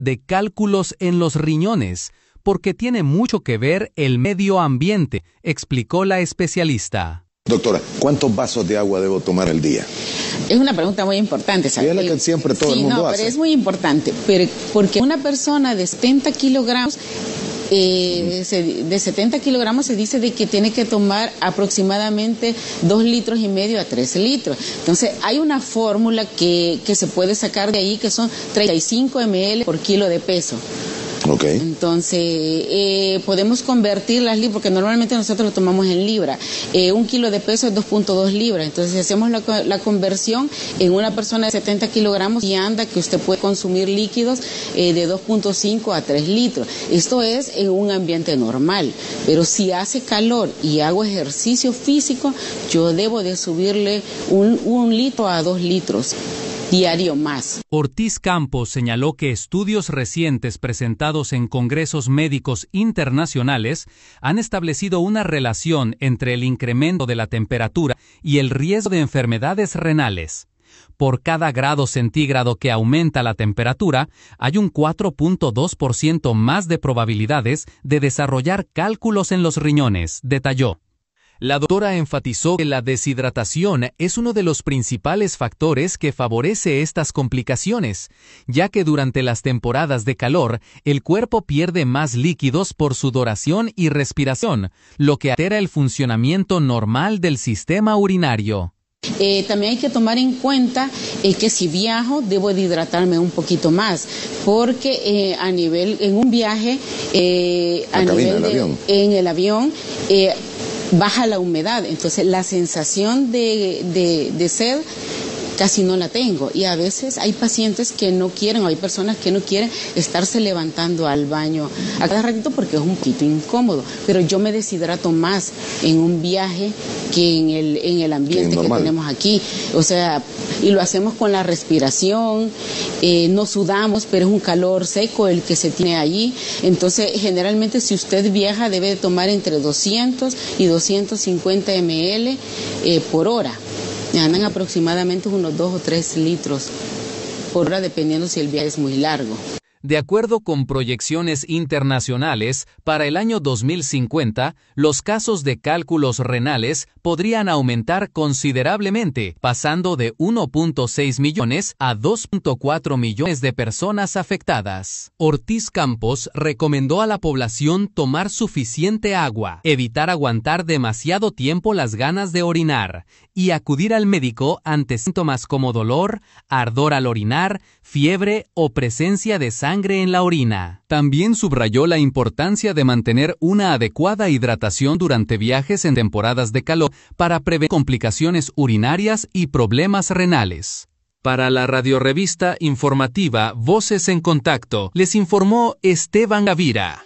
de cálculos en los riñones, porque tiene mucho que ver el medio ambiente, explicó la especialista. Doctora, ¿cuántos vasos de agua debo tomar al día? Es una pregunta muy importante, ¿sabes? Es la que siempre todo el mundo hace. Pero es muy importante, porque una persona de 70 kilogramos, de 70 kilogramos se dice de que tiene que tomar aproximadamente 2,5 litros a 3 litros. Entonces, hay una fórmula que se puede sacar de ahí, que son 35 ml por kilo de peso. Okay. Entonces, podemos convertir las libras, porque normalmente nosotros lo tomamos en libra. 1 kilo de peso es 2.2 libras. Entonces, si hacemos la conversión en una persona de 70 kilogramos y anda que usted puede consumir líquidos de 2.5 a 3 litros. Esto es en un ambiente normal. Pero si hace calor y hago ejercicio físico, yo debo de subirle 1 litro a 2 litros. Diario más. Ortiz Campos señaló que estudios recientes presentados en congresos médicos internacionales han establecido una relación entre el incremento de la temperatura y el riesgo de enfermedades renales. Por cada grado centígrado que aumenta la temperatura, hay un 4.2% más de probabilidades de desarrollar cálculos en los riñones, detalló. La doctora enfatizó que la deshidratación es uno de los principales factores que favorece estas complicaciones, ya que durante las temporadas de calor, el cuerpo pierde más líquidos por sudoración y respiración, lo que altera el funcionamiento normal del sistema urinario. También hay que tomar en cuenta que si viajo debo de hidratarme un poquito más, porque en un viaje, en el avión, baja la humedad, entonces la sensación de sed casi no la tengo, y a veces hay pacientes que no quieren, o hay personas que no quieren estarse levantando al baño a cada ratito porque es un poquito incómodo, pero yo me deshidrato más en un viaje que en el ambiente que tenemos aquí, o sea, y lo hacemos con la respiración, no sudamos, pero es un calor seco el que se tiene allí. Entonces generalmente si usted viaja debe de tomar entre 200 y 250 ml por hora. Andan aproximadamente unos 2 o 3 litros por hora, dependiendo si el viaje es muy largo. De acuerdo con proyecciones internacionales, para el año 2050, los casos de cálculos renales podrían aumentar considerablemente, pasando de 1.6 millones a 2.4 millones de personas afectadas. Ortiz Campos recomendó a la población tomar suficiente agua, evitar aguantar demasiado tiempo las ganas de orinar y acudir al médico ante síntomas como dolor, ardor al orinar, fiebre o presencia de sangre en la orina. También subrayó la importancia de mantener una adecuada hidratación durante viajes en temporadas de calor para prevenir complicaciones urinarias y problemas renales. Para la radiorevista informativa Voces en Contacto, les informó Esteban Gavira.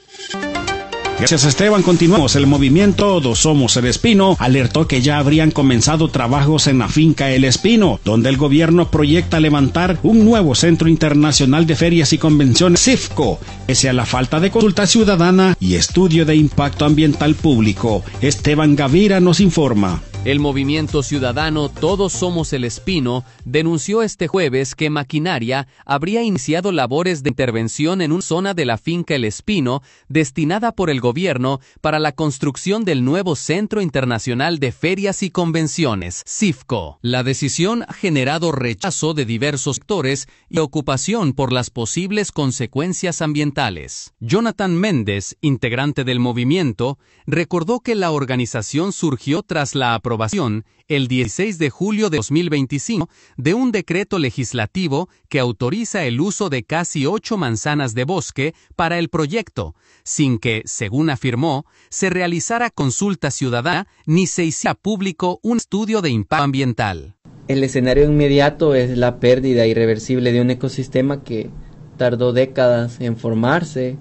Gracias, Esteban. Continuamos. El movimiento Todos Somos El Espino alertó que ya habrían comenzado trabajos en la finca El Espino, donde el gobierno proyecta levantar un nuevo Centro Internacional de Ferias y Convenciones, CIFCO, pese a la falta de consulta ciudadana y estudio de impacto ambiental público. Esteban Gavira nos informa. El movimiento ciudadano Todos Somos El Espino denunció este jueves que Maquinaria habría iniciado labores de intervención en una zona de la finca El Espino destinada por el gobierno para la construcción del nuevo Centro Internacional de Ferias y Convenciones, CIFCO. La decisión ha generado rechazo de diversos sectores y preocupación por las posibles consecuencias ambientales. Jonathan Méndez, integrante del movimiento, recordó que la organización surgió tras la aprobación el 16 de julio de 2025 de un decreto legislativo que autoriza el uso de casi 8 manzanas de bosque para el proyecto, sin que, según afirmó, se realizara consulta ciudadana ni se hiciera público un estudio de impacto ambiental. El escenario inmediato es la pérdida irreversible de un ecosistema que tardó décadas en formarse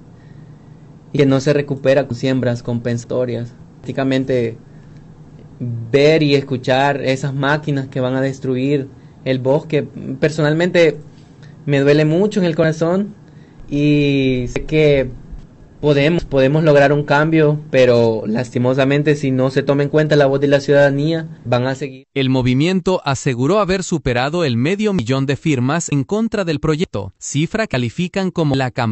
y que no se recupera con siembras compensatorias. Prácticamente ver y escuchar esas máquinas que van a destruir el bosque, personalmente me duele mucho en el corazón y sé que Podemos lograr un cambio, pero lastimosamente si no se toma en cuenta la voz de la ciudadanía, van a seguir. El movimiento aseguró haber superado el 500,000 de firmas en contra del proyecto, cifra que califican como la campaña